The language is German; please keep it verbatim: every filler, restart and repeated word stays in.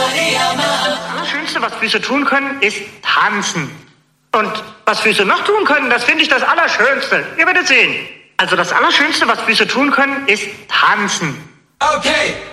Das Allerschönste, was Füße tun können, ist tanzen. Und was Füße noch tun können, das finde ich das Allerschönste. Ihr werdet sehen. Also das Allerschönste, was Füße tun können, ist tanzen. Okay.